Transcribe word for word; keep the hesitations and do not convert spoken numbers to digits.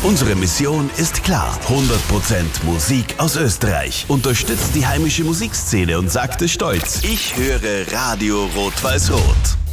Unsere Mission ist klar. hundert Prozent Musik aus Österreich. Unterstützt die heimische Musikszene und sagt es stolz. Ich höre Radio Rot-Weiß-Rot.